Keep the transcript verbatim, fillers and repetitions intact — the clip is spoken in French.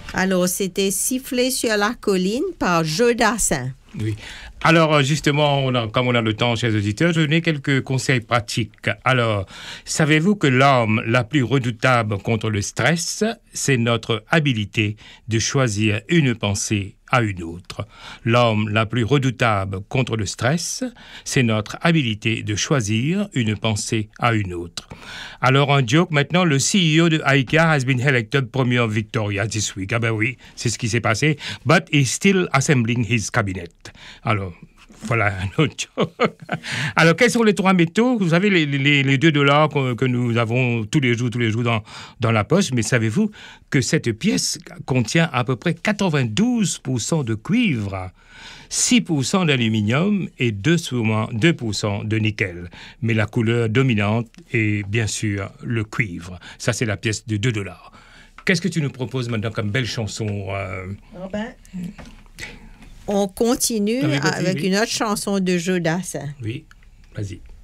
Alors, c'était Siffler sur la colline par Joe Dassin. Oui. Alors, justement, on a, comme on a le temps, chers auditeurs, je vais donner quelques conseils pratiques. Alors, savez-vous que l'arme la plus redoutable contre le stress, c'est notre habilité de choisir une pensée à une autre. L'arme la plus redoutable contre le stress, c'est notre habilité de choisir une pensée à une autre. Alors, un joke, maintenant, le C E O de IKEA has been elected Premier of Victoria this week. Ah ben oui, c'est ce qui s'est passé. But he's still assembling his cabinet. Alors, voilà un autre joke. Alors, quels sont les trois métaux? Vous savez, les, les, les deux dollars que, que nous avons tous les jours, tous les jours dans, dans la poche, mais savez-vous que cette pièce contient à peu près quatre-vingt-douze pour cent de cuivre, six pour cent d'aluminium et deux pour cent de nickel. Mais la couleur dominante est bien sûr le cuivre. Ça, c'est la pièce de deux dollars. Qu'est-ce que tu nous proposes maintenant comme belle chanson euh... oh ben... On continue ah oui, avec oui. une autre chanson de Joe Dassin. Oui, vas-y.